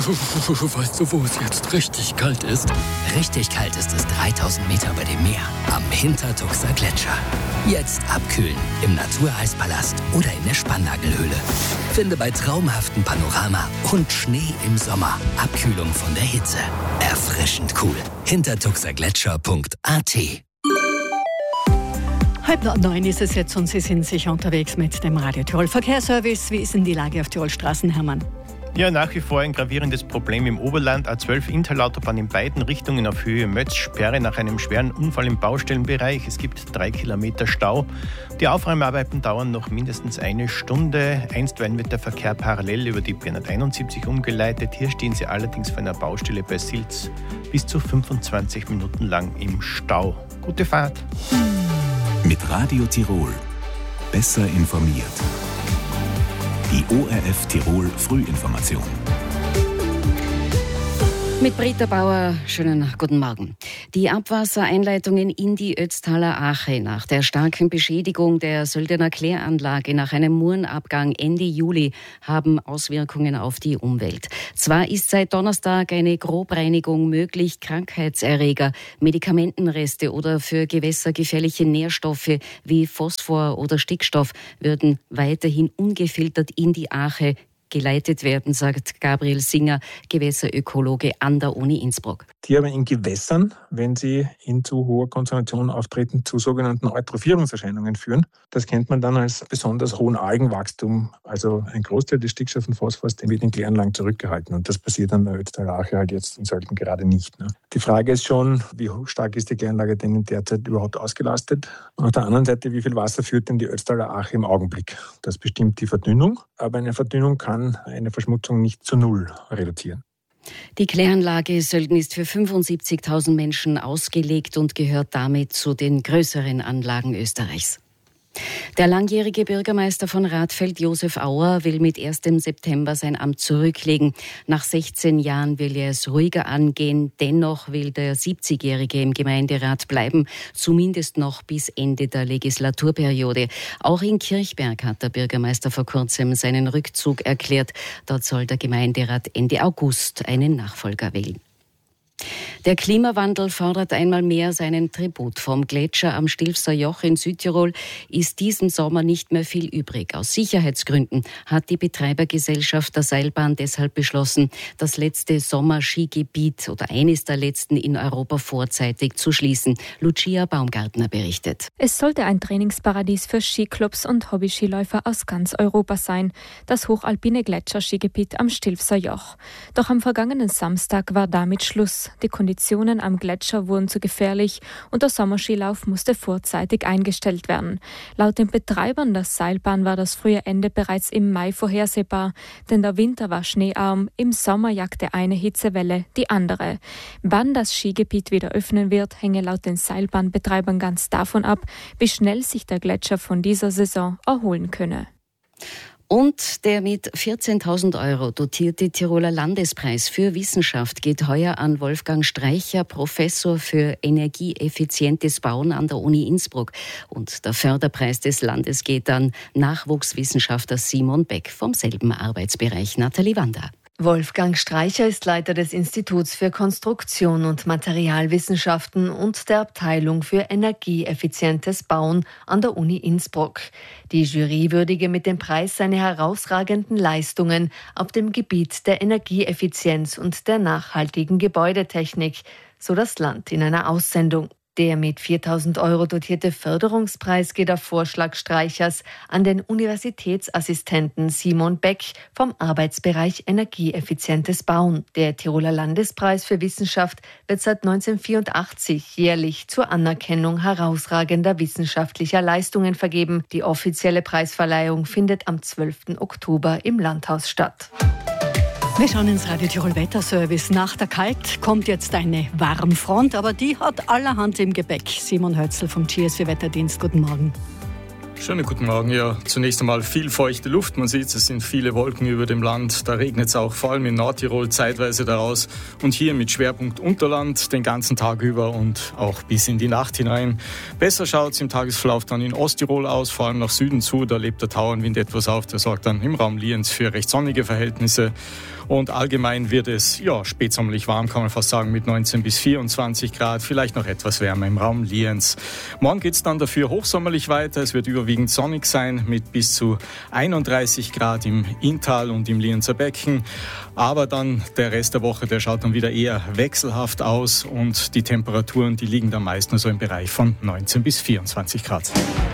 Weißt du, wo es jetzt richtig kalt ist? Richtig kalt ist es 3000 Meter über dem Meer am Hintertuxer Gletscher. Jetzt abkühlen im Natureishpalast oder in der Spannagelhöhle. Finde bei traumhaftem Panorama und Schnee im Sommer Abkühlung von der Hitze. Erfrischend cool. Hintertuxergletscher.at. 8:30 ist es jetzt und Sie sind sicher unterwegs mit dem Radio Tirol Verkehrsservice. Wie ist denn die Lage auf Tirol Straßen, Hermann? Ja, nach wie vor ein gravierendes Problem im Oberland. A12 Inntal-Autobahn in beiden Richtungen auf Höhe Mötz. Sperre nach einem schweren Unfall im Baustellenbereich. Es gibt 3 Kilometer Stau. Die Aufräumarbeiten dauern noch mindestens eine Stunde. Einstweilen wird der Verkehr parallel über die B171 umgeleitet. Hier stehen Sie allerdings vor einer Baustelle bei Silz bis zu 25 Minuten lang im Stau. Gute Fahrt. Mit Radio Tirol. Besser informiert. Die ORF Tirol Frühinformation. Mit Britta Bauer, schönen guten Morgen. Die Abwassereinleitungen in die Ötztaler Ache nach der starken Beschädigung der Söldener Kläranlage nach einem Murenabgang Ende Juli haben Auswirkungen auf die Umwelt. Zwar ist seit Donnerstag eine Grobreinigung möglich, Krankheitserreger, Medikamentenreste oder für Gewässer gefährliche Nährstoffe wie Phosphor oder Stickstoff würden weiterhin ungefiltert in die Ache geleitet werden, sagt Gabriel Singer, Gewässerökologe an der Uni Innsbruck. Die aber in Gewässern, wenn sie in zu hoher Konzentration auftreten, zu sogenannten Eutrophierungserscheinungen führen. Das kennt man dann als besonders hohen Algenwachstum. Also ein Großteil des Stickstoffs und Phosphors, den wird in Kläranlagen zurückgehalten. Und das passiert an der Ötztaler Ache halt jetzt in Sölden gerade nicht. Ne? Die Frage ist schon, wie stark ist die Kläranlage denn derzeit überhaupt ausgelastet? Und auf der anderen Seite, wie viel Wasser führt denn die Ötztaler Ache im Augenblick? Das bestimmt die Verdünnung. Aber eine Verdünnung kann eine Verschmutzung nicht zu null reduzieren. Die Kläranlage Sölden ist für 75.000 Menschen ausgelegt und gehört damit zu den größeren Anlagen Österreichs. Der langjährige Bürgermeister von Radfeld, Josef Auer, will mit 1. September sein Amt zurücklegen. Nach 16 Jahren will er es ruhiger angehen. Dennoch will der 70-Jährige im Gemeinderat bleiben, zumindest noch bis Ende der Legislaturperiode. Auch in Kirchberg hat der Bürgermeister vor kurzem seinen Rückzug erklärt. Dort soll der Gemeinderat Ende August einen Nachfolger wählen. Der Klimawandel fordert einmal mehr seinen Tribut. Vom Gletscher am Stilfser Joch in Südtirol ist diesen Sommer nicht mehr viel übrig. Aus Sicherheitsgründen hat die Betreibergesellschaft der Seilbahn deshalb beschlossen, das letzte Sommerskigebiet oder eines der letzten in Europa vorzeitig zu schließen. Lucia Baumgartner berichtet. Es sollte ein Trainingsparadies für Skiclubs und Hobbyskiläufer aus ganz Europa sein, das hochalpine Gletscherskigebiet am Stilfser Joch. Doch am vergangenen Samstag war damit Schluss. Die Konditionen am Gletscher wurden zu gefährlich und der Sommerskilauf musste vorzeitig eingestellt werden. Laut den Betreibern der Seilbahn war das frühe Ende bereits im Mai vorhersehbar, denn der Winter war schneearm, im Sommer jagte eine Hitzewelle die andere. Wann das Skigebiet wieder öffnen wird, hänge laut den Seilbahnbetreibern ganz davon ab, wie schnell sich der Gletscher von dieser Saison erholen könne. Und der mit 14.000 € dotierte Tiroler Landespreis für Wissenschaft geht heuer an Wolfgang Streicher, Professor für energieeffizientes Bauen an der Uni Innsbruck. Und der Förderpreis des Landes geht an Nachwuchswissenschaftler Simon Beck vom selben Arbeitsbereich. Nathalie Wander. Wolfgang Streicher ist Leiter des Instituts für Konstruktion und Materialwissenschaften und der Abteilung für energieeffizientes Bauen an der Uni Innsbruck. Die Jury würdige mit dem Preis seine herausragenden Leistungen auf dem Gebiet der Energieeffizienz und der nachhaltigen Gebäudetechnik, so das Land in einer Aussendung. Der mit 4.000 € dotierte Förderungspreis geht auf Vorschlag Streichers an den Universitätsassistenten Simon Beck vom Arbeitsbereich Energieeffizientes Bauen. Der Tiroler Landespreis für Wissenschaft wird seit 1984 jährlich zur Anerkennung herausragender wissenschaftlicher Leistungen vergeben. Die offizielle Preisverleihung findet am 12. Oktober im Landhaus statt. Wir schauen ins Radio Tirol Wetterservice. Nach der Kalt kommt jetzt eine Warmfront, aber die hat allerhand im Gepäck. Simon Hötzl vom GSW Wetterdienst, guten Morgen. Schönen guten Morgen. Ja, zunächst einmal viel feuchte Luft. Man sieht, es sind viele Wolken über dem Land. Da regnet es auch vor allem in Nordtirol zeitweise daraus. Und hier mit Schwerpunkt Unterland den ganzen Tag über und auch bis in die Nacht hinein. Besser schaut es im Tagesverlauf dann in Osttirol aus, vor allem nach Süden zu. Da lebt der Tauernwind etwas auf. Der sorgt dann im Raum Lienz für recht sonnige Verhältnisse. Und allgemein wird es spätsommerlich warm, kann man fast sagen, mit 19 bis 24 Grad, vielleicht noch etwas wärmer im Raum Lienz. Morgen geht es dann dafür hochsommerlich weiter. Es wird überwiegend sonnig sein mit bis zu 31 Grad im Inntal und im Lienzer Becken. Aber dann der Rest der Woche, der schaut dann wieder eher wechselhaft aus und die Temperaturen, die liegen dann meist nur so im Bereich von 19 bis 24 Grad.